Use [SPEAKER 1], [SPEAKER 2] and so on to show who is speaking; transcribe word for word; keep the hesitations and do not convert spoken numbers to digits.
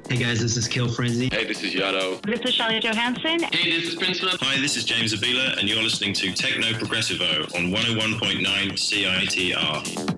[SPEAKER 1] Hey guys, this is Kill Frenzy.
[SPEAKER 2] Hey, this is Yado.
[SPEAKER 3] This is Charlie Johansson.
[SPEAKER 2] Hey, this is Prince Love.
[SPEAKER 4] Hi, this is James Avila, and you're listening to Techno Progressivo on one oh one point nine C I T R.